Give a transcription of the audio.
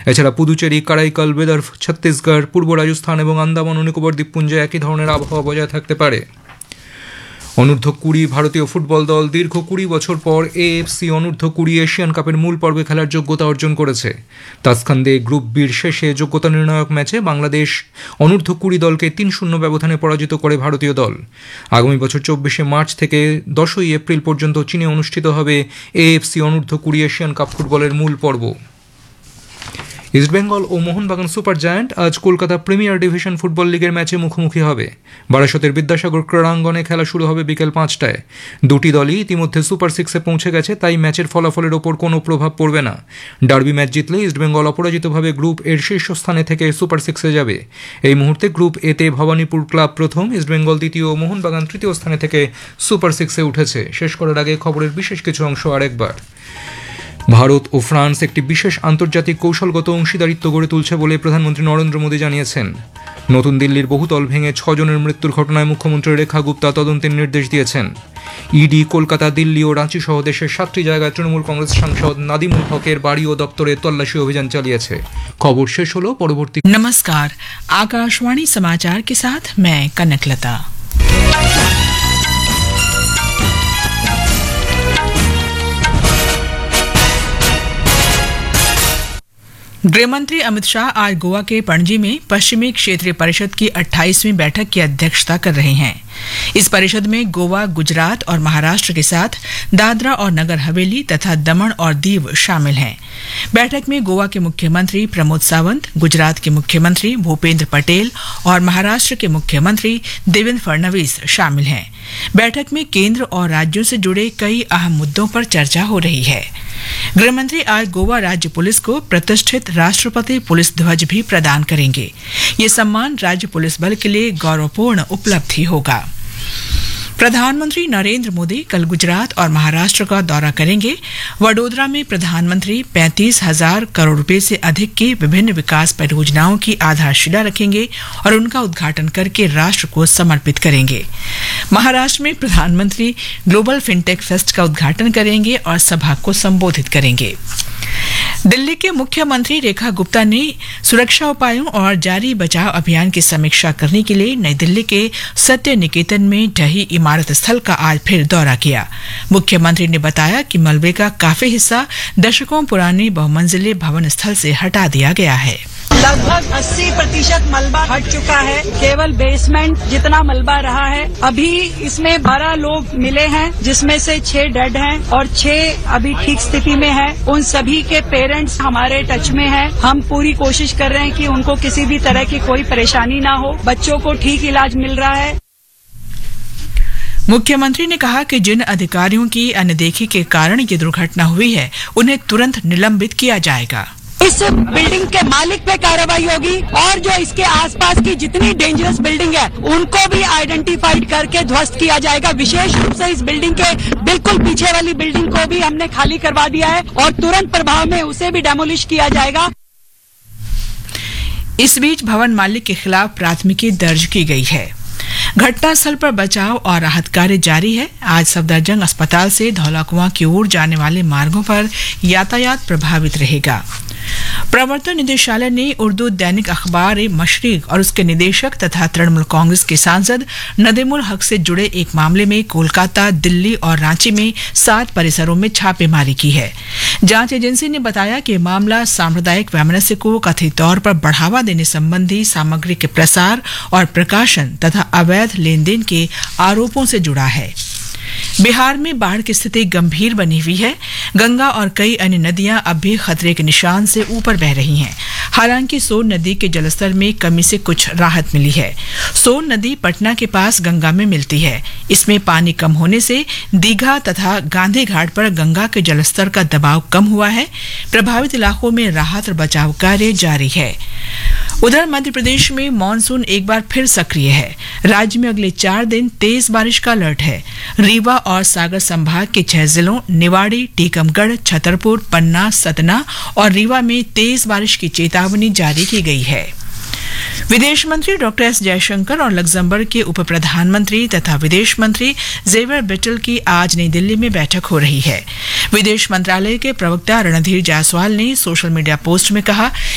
এছাড়া পুদুচেরি, কারাইকাল, বিদর্ভ, ছত্তিশগড়, পূর্ব রাজস্থান এবং আন্দামান ও নিকোবর দ্বীপপুঞ্জে একই ধরনের আবহাওয়া বজায় থাকতে পারে। অনূর্ধ্ব-20 ভারতীয় ফুটবল দল দীর্ঘ 20 বছর পর AFC অনূর্ধ্ব-20 এশিয়ান কাপের মূল পর্বে খেলার যোগ্যতা অর্জন করেছে। তাসখান্দে গ্রুপ বির শেষে যোগ্যতা নির্ণায়ক ম্যাচে বাংলাদেশ অনূর্ধ্ব-20 দলকে 3-0 ব্যবধানে পরাজিত করে ভারতীয় দল। আগামী বছর 24 মার্চ থেকে 10 এপ্রিল পর্যন্ত চীনে অনুষ্ঠিত হবে AFC অনূর্ধ্ব-20 এশিয়ান কাপ ফুটবলের মূল পর্ব। ইস্টবেঙ্গল ও মোহনবাগান সুপার জায়ান্ট আজ কলকাতা প্রিমিয়ার ডিভিশন ফুটবল লিগের ম্যাচে মুখোমুখি হবে। বারাসতের বিদ্যাসাগর ক্রীড়াঙ্গনে খেলা শুরু হবে বিকেল 5টায়। দুটি দলই ইতিমধ্যে সুপার 6-এ পৌঁছে গেছে, তাই ম্যাচের ফলাফলের ওপর কোনো প্রভাব পড়বে না। ডার্বি ম্যাচ জিতলে ইস্টবেঙ্গল অপরাজিতভাবে গ্রুপ এর শীর্ষস্থানে থেকে সুপার 6-এ যাবে। এই মুহূর্তে গ্রুপ এতে ভবানীপুর ক্লাব প্রথম, ইস্টবেঙ্গল দ্বিতীয় ও মোহনবাগান তৃতীয় স্থানে থেকে সুপার 6-এ উঠেছে। শেষ করার আগে খবরের বিশেষ কিছু অংশ আরেকবার। ভারত ও ফ্রান্স একটি বিশেষ আন্তর্জাতিক কৌশলগত অংশীদারিত্ব গড়ে তুলছে বলে প্রধানমন্ত্রী নরেন্দ্র মোদী জানিয়েছেন। নতুন দিল্লির বহুতল ভেঙে 6 জনের মৃত্যুর ঘটনায় মুখ্যমন্ত্রী রেখা গুপ্তা তদন্তের নির্দেশ দিয়েছেন। ইডি কলকাতা, দিল্লি ও রাঁচি সহ দেশের 7টি জায়গায় তৃণমূল কংগ্রেস সাংসদ নাদিমুল হকের বাড়ি ও দপ্তরে তল্লাশি অভিযান চালিয়েছে। খবর শেষ হলো। পরবর্তী। नमस्कार, आकाशवाणी समाचार के साथ मैं कनकलता। गृहमंत्री अमित शाह आज गोवा के पणजी में पश्चिमी क्षेत्रीय परिषद की 28वीं बैठक की अध्यक्षता कर रहे हैं। इस परिषद में गोवा, गुजरात और महाराष्ट्र के साथ दादरा और नगर हवेली तथा दमन और दीव शामिल हैं। बैठक में गोवा के मुख्यमंत्री प्रमोद सावंत, गुजरात के मुख्यमंत्री भूपेंद्र पटेल और महाराष्ट्र के मुख्यमंत्री देवेंद्र फडणवीस शामिल हैं। बैठक में केंद्र और राज्यों से जुड़े कई अहम मुद्दों पर चर्चा हो रही है। गृहमंत्री आज गोवा राज्य पुलिस को प्रतिष्ठित राष्ट्रपति पुलिस ध्वज भी प्रदान करेंगे। ये सम्मान राज्य पुलिस बल के लिए गौरवपूर्ण उपलब्धि होगा। प्रधानमंत्री नरेंद्र मोदी कल गुजरात और महाराष्ट्र का दौरा करेंगे। वडोदरा में प्रधानमंत्री 35,000 करोड़ रुपए से अधिक की विभिन्न विकास परियोजनाओं की आधारशिला रखेंगे और उनका उद्घाटन करके राष्ट्र को समर्पित करेंगे। महाराष्ट्र में प्रधानमंत्री ग्लोबल फिनटेक फेस्ट का उद्घाटन करेंगे और सभा को संबोधित करेंगे। दिल्ली के मुख्यमंत्री रेखा गुप्ता ने सुरक्षा उपायों और जारी बचाव अभियान की समीक्षा करने के लिए नई दिल्ली के सत्य निकेतन में ढही इमारत स्थल का आज फिर दौरा किया। मुख्यमंत्री ने बताया कि मलबे का काफी हिस्सा दशकों पुराने बहुमंजिले भवन स्थल से हटा दिया गया है। लगभग 80% मलबा हट चुका है। केवल बेसमेंट जितना मलबा रहा है। अभी इसमें 12 लोग मिले हैं, जिसमें से 6 डेड हैं और 6 अभी ठीक स्थिति में हैं। उन सभी के पेरेंट्स हमारे टच में हैं। हम पूरी कोशिश कर रहे हैं कि उनको किसी भी तरह की कोई परेशानी ना हो। बच्चों को ठीक इलाज मिल रहा है। मुख्यमंत्री ने कहा कि जिन अधिकारियों की अनदेखी के कारण ये दुर्घटना हुई है, उन्हें तुरंत निलंबित किया जाएगा। इस बिल्डिंग के मालिक पे कार्रवाई होगी और जो इसके आसपास की जितनी डेंजरस बिल्डिंग है उनको भी आइडेंटिफाइड करके ध्वस्त किया जाएगा। विशेष रूप से इस बिल्डिंग के बिल्कुल पीछे वाली बिल्डिंग को भी हमने खाली करवा दिया है और तुरंत प्रभाव में उसे भी डेमोलिश किया जाएगा। इस बीच भवन मालिक के खिलाफ प्राथमिकी दर्ज की गई है। घटनास्थल पर बचाव और राहत कार्य जारी है। आज सफदरजंग अस्पताल से धौलाकुआं की ओर जाने वाले मार्गों पर यातायात प्रभावित रहेगा। प्रवर्तन निदेशालय ने उर्दू दैनिक अखबार मशरिक और उसके निदेशक तथा तृणमूल कांग्रेस के सांसद नदीमुल हक से जुड़े एक मामले में कोलकाता, दिल्ली और रांची में 7 परिसरों में छापेमारी की है। जांच एजेंसी ने बताया कि मामला सांप्रदायिक वैमनस्य को कथित तौर पर बढ़ावा देने संबंधी सामग्री के प्रसार और प्रकाशन तथा अवैध लेन देन के आरोपों से जुड़ा है। बिहार में बाढ़ की स्थिति गंभीर बनी हुई है। गंगा और कई अन्य नदियां अब भी खतरे के निशान से ऊपर बह रही हैं। हालांकि सोन नदी के जलस्तर में कमी से कुछ राहत मिली है। सोन नदी पटना के पास गंगा में मिलती है। इसमें पानी कम होने से दीघा तथा गांधी घाट पर गंगा के जलस्तर का दबाव कम हुआ है। प्रभावित इलाकों में राहत और बचाव कार्य जारी है। उधर मध्य प्रदेश में मानसून एक बार फिर सक्रिय है। राज्य में अगले 4 दिन तेज बारिश का अलर्ट है। रीवा और सागर संभाग के 6 जिलों निवाड़ी, टीकमगढ़, छतरपुर, पन्ना, सतना और रीवा में तेज बारिश की चेतावनी जारी की गई है। विदेश मंत्री डॉक्टर एस जयशंकर और लग्जमबर्ग के उप प्रधानमंत्री तथा विदेश मंत्री जेवियर बेटल की आज नई दिल्ली में बैठक हो रही है। विदेश मंत्रालय के प्रवक्ता रणधीर जायसवाल ने सोशल मीडिया पोस्ट में कहा